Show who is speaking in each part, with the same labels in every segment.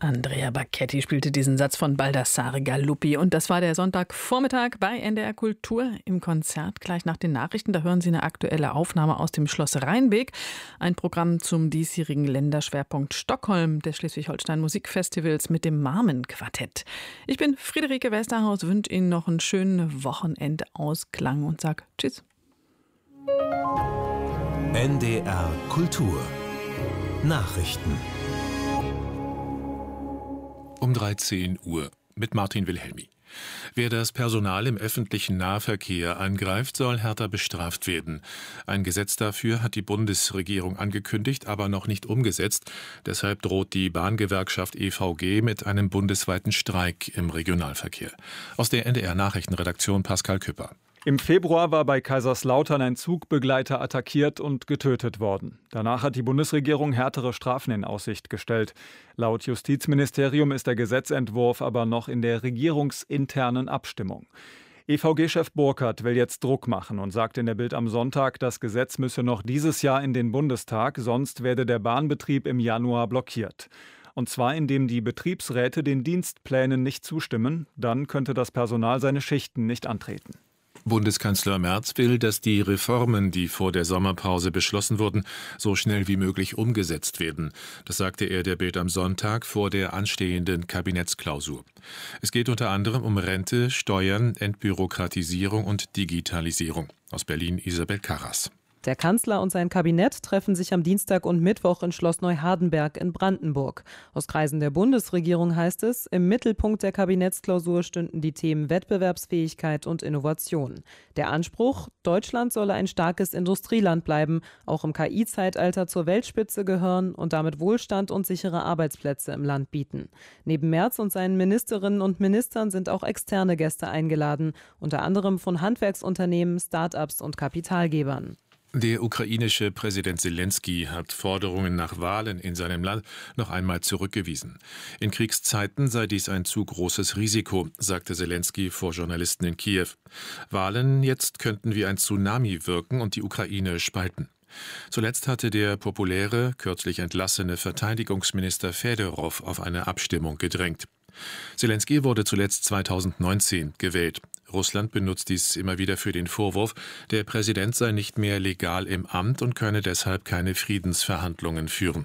Speaker 1: Andrea Bacchetti spielte diesen Satz von Baldassare Galuppi. Und das war der Sonntagvormittag bei NDR Kultur im Konzert. Gleich nach den Nachrichten, da hören Sie eine aktuelle Aufnahme aus dem Schloss Rheinbeek. Ein Programm zum diesjährigen Länderschwerpunkt Stockholm des Schleswig-Holstein Musikfestivals mit dem Marmen-Quartett. Ich bin Friederike Westerhaus, wünsche Ihnen noch einen schönen Wochenendausklang und sage Tschüss.
Speaker 2: NDR Kultur Nachrichten
Speaker 3: um 13 Uhr mit Martin Wilhelmi. Wer das Personal im öffentlichen Nahverkehr angreift, soll härter bestraft werden. Ein Gesetz dafür hat die Bundesregierung angekündigt, aber noch nicht umgesetzt. Deshalb droht die Bahngewerkschaft EVG mit einem bundesweiten Streik im Regionalverkehr. Aus der NDR-Nachrichtenredaktion Pascal Küpper.
Speaker 4: Im Februar war bei Kaiserslautern ein Zugbegleiter attackiert und getötet worden. Danach hat die Bundesregierung härtere Strafen in Aussicht gestellt. Laut Justizministerium ist der Gesetzentwurf aber noch in der regierungsinternen Abstimmung. EVG-Chef Burkhardt will jetzt Druck machen und sagt in der Bild am Sonntag, das Gesetz müsse noch dieses Jahr in den Bundestag, sonst werde der Bahnbetrieb im Januar blockiert. Und zwar indem die Betriebsräte den Dienstplänen nicht zustimmen, dann könnte das Personal seine Schichten nicht antreten.
Speaker 3: Bundeskanzler Merz will, dass die Reformen, die vor der Sommerpause beschlossen wurden, so schnell wie möglich umgesetzt werden. Das sagte er der Bild am Sonntag vor der anstehenden Kabinettsklausur. Es geht unter anderem um Rente, Steuern, Entbürokratisierung und Digitalisierung. Aus Berlin Isabel Karras.
Speaker 5: Der Kanzler und sein Kabinett treffen sich am Dienstag und Mittwoch in Schloss Neuhardenberg in Brandenburg. Aus Kreisen der Bundesregierung heißt es, im Mittelpunkt der Kabinettsklausur stünden die Themen Wettbewerbsfähigkeit und Innovation. Der Anspruch, Deutschland solle ein starkes Industrieland bleiben, auch im KI-Zeitalter zur Weltspitze gehören und damit Wohlstand und sichere Arbeitsplätze im Land bieten. Neben Merz und seinen Ministerinnen und Ministern sind auch externe Gäste eingeladen, unter anderem von Handwerksunternehmen, Start-ups und Kapitalgebern.
Speaker 3: Der ukrainische Präsident Selensky hat Forderungen nach Wahlen in seinem Land noch einmal zurückgewiesen. In Kriegszeiten sei dies ein zu großes Risiko, sagte Selensky vor Journalisten in Kiew. Wahlen jetzt könnten wie ein Tsunami wirken und die Ukraine spalten. Zuletzt hatte der populäre, kürzlich entlassene Verteidigungsminister Fedorow auf eine Abstimmung gedrängt. Selensky wurde zuletzt 2019 gewählt. Russland benutzt dies immer wieder für den Vorwurf, der Präsident sei nicht mehr legal im Amt und könne deshalb keine Friedensverhandlungen führen.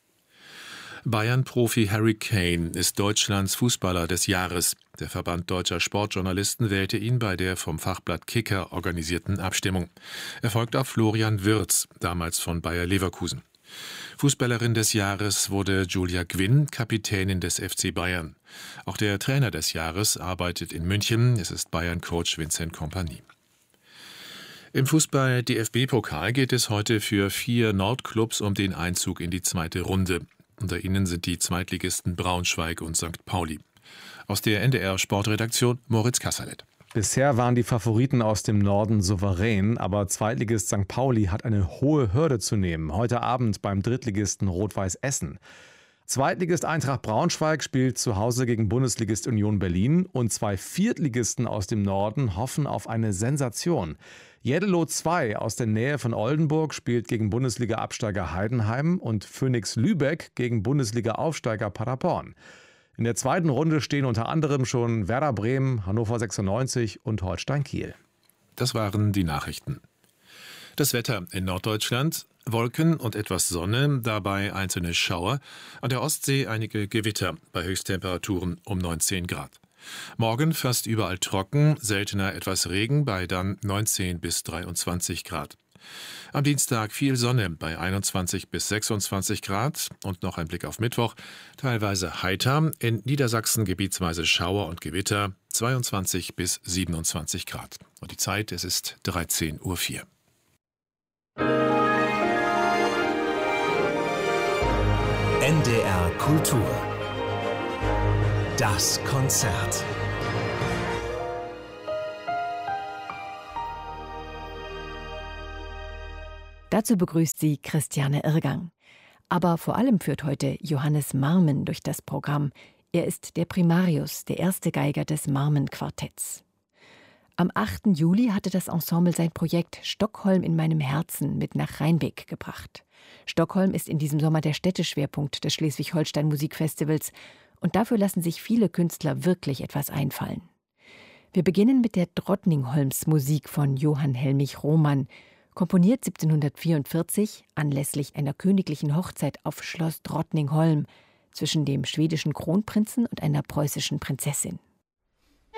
Speaker 3: Bayern-Profi Harry Kane ist Deutschlands Fußballer des Jahres. Der Verband Deutscher Sportjournalisten wählte ihn bei der vom Fachblatt Kicker organisierten Abstimmung. Er folgt auf Florian Wirtz, damals von Bayer Leverkusen. Fußballerin des Jahres wurde Julia Gwynn, Kapitänin des FC Bayern. Auch der Trainer des Jahres arbeitet in München. Es ist Bayern-Coach Vincent Kompany. Im Fußball-DFB-Pokal geht es heute für 4 Nordclubs um den Einzug in die zweite Runde. Unter ihnen sind die Zweitligisten Braunschweig und St. Pauli. Aus der NDR-Sportredaktion Moritz Kasserlet.
Speaker 6: Bisher waren die Favoriten aus dem Norden souverän, aber Zweitligist St. Pauli hat eine hohe Hürde zu nehmen. Heute Abend beim Drittligisten Rot-Weiß Essen. Zweitligist Eintracht Braunschweig spielt zu Hause gegen Bundesligist Union Berlin und 2 Viertligisten aus dem Norden hoffen auf eine Sensation. Jeddelo 2 aus der Nähe von Oldenburg spielt gegen Bundesliga-Absteiger Heidenheim und Phoenix Lübeck gegen Bundesliga-Aufsteiger Paderborn. In der zweiten Runde stehen unter anderem schon Werder Bremen, Hannover 96 und Holstein Kiel.
Speaker 3: Das waren die Nachrichten. Das Wetter in Norddeutschland: Wolken und etwas Sonne, dabei einzelne Schauer. An der Ostsee einige Gewitter bei Höchsttemperaturen um 19 Grad. Morgen fast überall trocken, seltener etwas Regen bei dann 19 bis 23 Grad. Am Dienstag viel Sonne bei 21 bis 26 Grad und noch ein Blick auf Mittwoch. Teilweise heiter, in Niedersachsen gebietsweise Schauer und Gewitter, 22 bis 27 Grad. Und die Zeit, es ist 13:04 Uhr.
Speaker 2: NDR Kultur. Das Konzert.
Speaker 7: Dazu begrüßt sie Christiane Irrgang. Aber vor allem führt heute Johannes Marmen durch das Programm. Er ist der Primarius, der erste Geiger des Marmen-Quartetts. Am 8. Juli hatte das Ensemble sein Projekt Stockholm in meinem Herzen mit nach Rheinbeck gebracht. Stockholm ist in diesem Sommer der Städteschwerpunkt des Schleswig-Holstein Musikfestivals und dafür lassen sich viele Künstler wirklich etwas einfallen. Wir beginnen mit der Drottningholms-Musik von Johann Helmich Rohmann, komponiert 1744 anlässlich einer königlichen Hochzeit auf Schloss Drottningholm zwischen dem schwedischen Kronprinzen und einer preußischen Prinzessin.